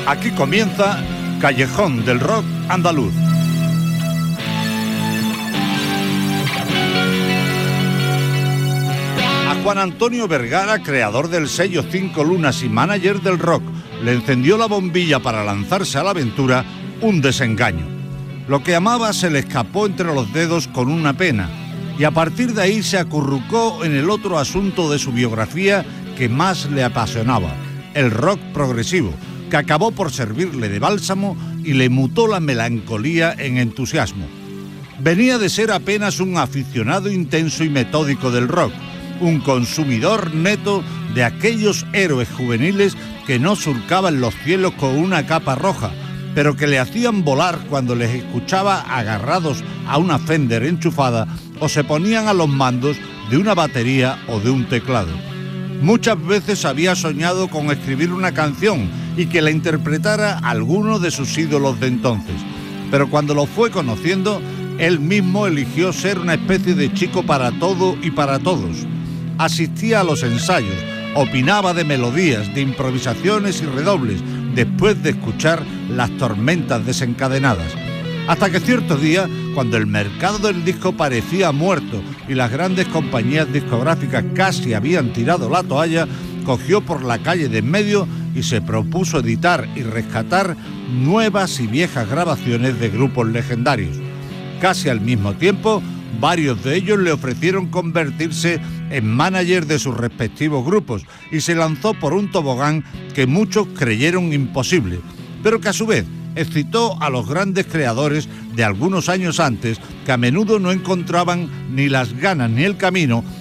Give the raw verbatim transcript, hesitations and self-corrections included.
Aquí comienza Callejón del Rock Andaluz. A Juan Antonio Vergara, creador del sello Cinco Lunas y manager del rock, le encendió la bombilla para lanzarse a la aventura un desengaño. Lo que amaba se le escapó entre los dedos con una pena, y a partir de ahí se acurrucó en el otro asunto de su biografía que más le apasionaba, el rock progresivo, que acabó por servirle de bálsamo y le mutó la melancolía en entusiasmo. Venía de ser apenas un aficionado intenso y metódico del rock, un consumidor neto de aquellos héroes juveniles que no surcaban los cielos con una capa roja, pero que le hacían volar cuando les escuchaba agarrados a una Fender enchufada o se ponían a los mandos de una batería o de un teclado. Muchas veces había soñado con escribir una canción y que la interpretara alguno de sus ídolos de entonces, pero cuando lo fue conociendo, él mismo eligió ser una especie de chico para todo y para todos. Asistía a los ensayos, opinaba de melodías, de improvisaciones y redobles, después de escuchar las tormentas desencadenadas. Hasta que cierto día, cuando el mercado del disco parecía muerto y las grandes compañías discográficas casi habían tirado la toalla, cogió por la calle de en medio y se propuso editar y rescatar nuevas y viejas grabaciones de grupos legendarios. Casi al mismo tiempo, varios de ellos le ofrecieron convertirse en manager de sus respectivos grupos y se lanzó por un tobogán que muchos creyeron imposible, pero que a su vez excitó a los grandes creadores de algunos años antes, que a menudo no encontraban ni las ganas ni el camino